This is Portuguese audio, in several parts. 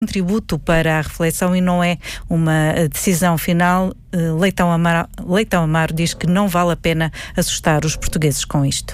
contributo para a reflexão e não é uma decisão final. Leitão Amaro diz que não vale a pena assustar os portugueses com isto.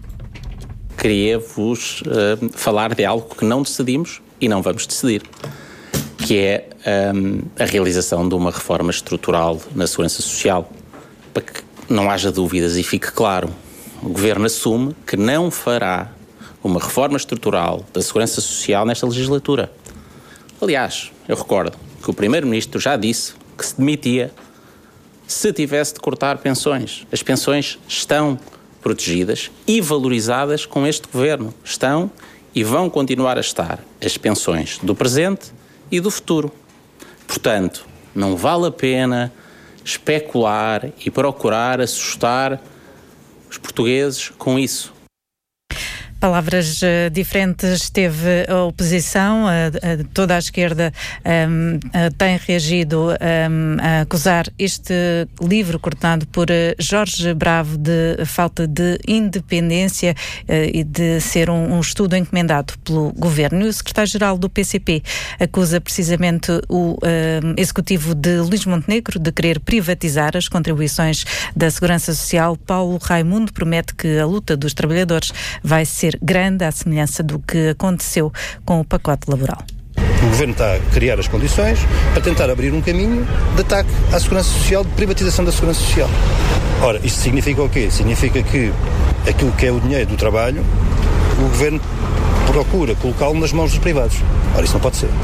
Queria-vos falar de algo que não decidimos e não vamos decidir, que é a realização de uma reforma estrutural na Segurança Social. Para que não haja dúvidas e fique claro, o Governo assume que não fará uma reforma estrutural da Segurança Social nesta legislatura. Aliás, eu recordo que o Primeiro-Ministro já disse que se demitia se tivesse de cortar pensões. As pensões estão protegidas e valorizadas com este Governo. Estão e vão continuar a estar as pensões do presente e do futuro. Portanto, não vale a pena especular e procurar assustar os portugueses com isso. Palavras diferentes teve a oposição, toda a esquerda tem reagido a acusar este livro coordenado por Jorge Bravo de falta de independência e de ser um estudo encomendado pelo Governo. E o secretário-geral do PCP acusa precisamente o executivo de Luís Montenegro de querer privatizar as contribuições da Segurança Social. Paulo Raimundo promete que a luta dos trabalhadores vai ser grande, à semelhança do que aconteceu com o pacote laboral. O Governo está a criar as condições para tentar abrir um caminho de ataque à Segurança Social, de privatização da Segurança Social. Ora, isto significa o quê? Significa que aquilo que é o dinheiro do trabalho, o Governo procura colocá-lo nas mãos dos privados. Ora, isso não pode ser.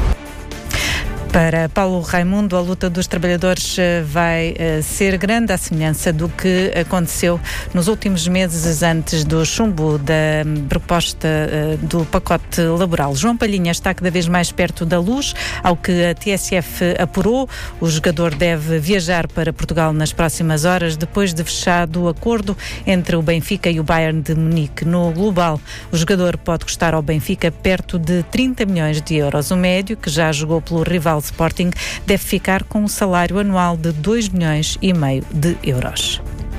Para Paulo Raimundo, a luta dos trabalhadores vai ser grande, à semelhança do que aconteceu nos últimos meses antes do chumbo da proposta do pacote laboral. João Palhinha está cada vez mais perto da luz, ao que a TSF apurou. O jogador deve viajar para Portugal nas próximas horas, depois de fechado o acordo entre o Benfica e o Bayern de Munique. No global, o jogador pode custar ao Benfica perto de 30 milhões de euros. O médio, que já jogou pelo rival Sporting, deve ficar com um salário anual de 2,5 milhões de euros.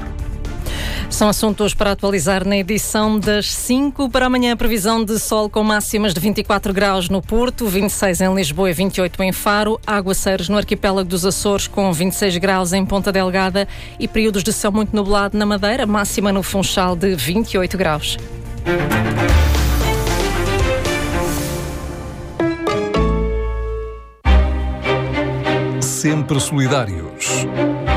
São assuntos para atualizar na edição das 5. Para amanhã, a previsão de sol com máximas de 24 graus no Porto, 26 em Lisboa e 28 em Faro, aguaceiros no arquipélago dos Açores com 26 graus em Ponta Delgada e períodos de céu muito nublado na Madeira, máxima no Funchal de 28 graus. Sempre solidários.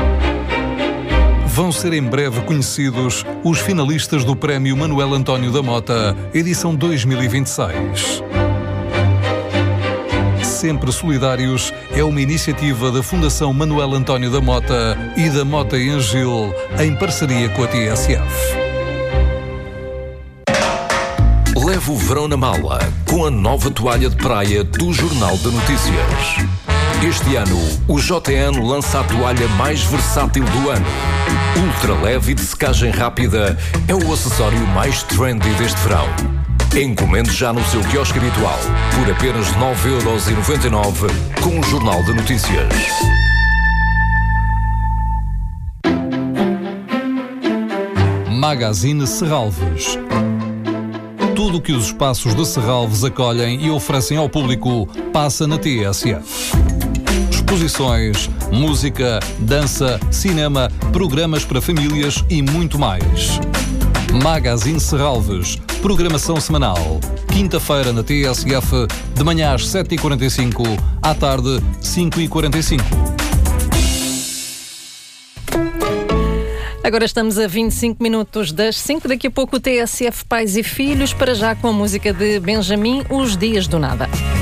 Vão ser em breve conhecidos os finalistas do Prémio Manuel António da Mota, edição 2026. Sempre Solidários é uma iniciativa da Fundação Manuel António da Mota e da Mota e Angil, em parceria com a TSF. Leve o verão na mala com a nova toalha de praia do Jornal de Notícias. Este ano, o JN lança a toalha mais versátil do ano. Ultra leve e de secagem rápida é o acessório mais trendy deste verão. Encomende já no seu quiosque habitual por apenas 9,99€ com o Jornal de Notícias. Magazine Serralves. Tudo o que os espaços de Serralves acolhem e oferecem ao público passa na TSF. Exposições, música, dança, cinema, programas para famílias e muito mais. Magazine Serralves, programação semanal. Quinta-feira na TSF, de manhã às 7h45, à tarde 5h45. Agora estamos a 25 minutos das 5. Daqui a pouco o TSF Pais e Filhos, para já com a música de Benjamin, Os Dias do Nada.